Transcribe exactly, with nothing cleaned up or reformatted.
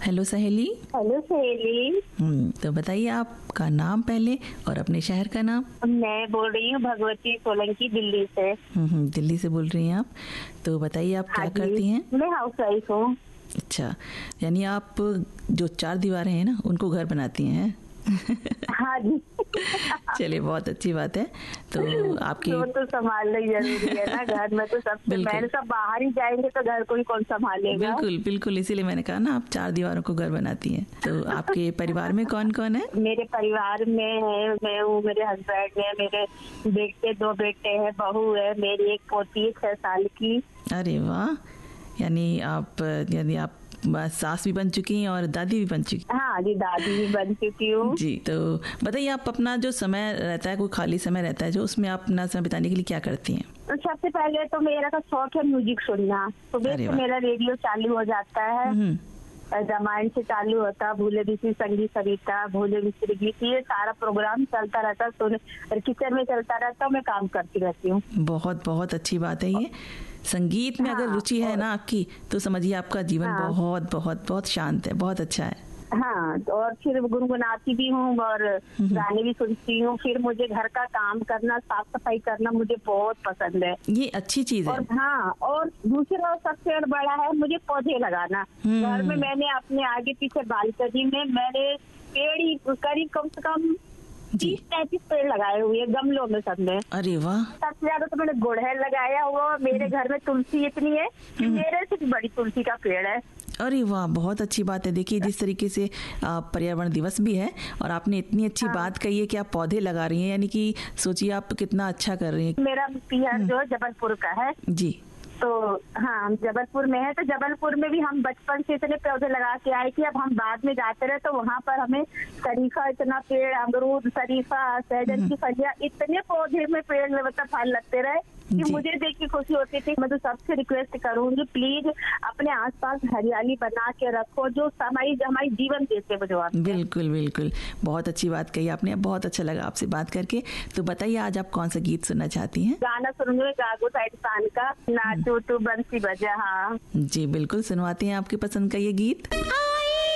Hello सहेली। Hello सहेली। हम्म, तो बताइए आपका नाम पहले और अपने शहर का नाम। मैं बोल रही हूँ भगवती सोलंकी, दिल्ली से। हम्म, दिल्ली से बोल रही हैं आप। तो बताइए आप क्या हाँ करती हैं। मैं हाउस वाइफ हूँ। अच्छा, यानी आप जो चार दीवारें हैं ना उनको घर बनाती हैं। हाँ जी। चलिए, बहुत अच्छी बात है। तो आपकी वो तो संभालना ही जरूरी है ना, घर में तो सबसे मैंने सब बाहर ही जाएंगे तो घर को ही कौन संभालेगा। बिल्कुल बिल्कुल, इसीलिए मैंने कहा ना आप चार दीवारों को घर बनाती हैं। तो आपके परिवार में कौन कौन है। मेरे परिवार में है, मैं हूँ, मेरे हस्बैंड है, मेरे बेटे, दो बेटे हैं, बहू है, मेरी एक पोती है छह साल की। अरे वाह, यानी आप यानी आप सास भी बन चुकी हैं और दादी भी बन चुकी। हाँ जी, दादी भी बन चुकी हूँ। जी, तो बताइए आप अपना जो समय रहता है, कोई खाली समय रहता है जो, उसमें आप अपना समय बिताने के लिए क्या करती हैं। तो सबसे पहले तो मेरा का शौक है म्यूजिक सुनना। सुबह से मेरा रेडियो चालू हो जाता है, रामायण से चालू होता, भूले बिसरी संगीत सरिता, भूले बिसरी गीत, ये सारा प्रोग्राम चलता रहता, सुन और किचन में चलता रहता, मैं काम करती रहती हूँ। बहुत बहुत अच्छी बात है ये। संगीत में हाँ, अगर रुचि है ना आपकी, तो समझिए आपका जीवन हाँ, बहुत बहुत बहुत शांत है, बहुत अच्छा है। हाँ, और फिर गुनगुनाती भी हूँ और गाने भी सुनती हूँ। फिर मुझे घर का काम करना, साफ सफाई करना मुझे बहुत पसंद है। ये अच्छी चीज है। और हाँ, और दूसरा सबसे बड़ा है मुझे पौधे लगाना। घर में मैंने अपने आगे पीछे बालकनी में मैंने पेड़ ही करीब कम से कम तीस पैंतीस पेड़ लगाए हुए गमलों में, सब में। अरे वाह। सबसे ज्यादा तो मैंने गुड़हल लगाया हुआ। मेरे घर में तुलसी इतनी है कि मेरे से बड़ी तुलसी का पेड़ है। अरे वाह, बहुत अच्छी बात है। देखिए, जिस तरीके से पर्यावरण दिवस भी है और आपने इतनी अच्छी हाँ। बात कही है कि आप पौधे लगा रही हैं, यानी कि सोचिए आप कितना अच्छा कर रही हैं। मेरा पियर जो है जबलपुर का है जी। तो हाँ, हम जबलपुर में है, तो जबलपुर में भी हम बचपन से इतने पौधे लगा के आए कि अब हम बाद में जाते रहे तो वहाँ पर हमें शरीफा इतना पेड़, अमरूद, शरीफा, सहजन की फलियां, इतने पौधे में पेड़ में मतलब फल लगते रहे कि मुझे देख के खुशी होती थी। मैं तो सबसे रिक्वेस्ट करूंगी, प्लीज अपने आसपास हरियाली बना के रखो, जो हमारी हमारी जीवन देते हैं। बिल्कुल बिल्कुल, बहुत अच्छी बात कही आपने। बहुत अच्छा लगा आपसे बात करके। तो बताइए आज आप कौन सा गीत सुनना चाहती हैं। गाना सुनूंगी गागो साइड पान का, नाचो तो बंसी बजा। हाँ जी बिल्कुल, सुनवाते हैं आपकी पसंद का ये गीत।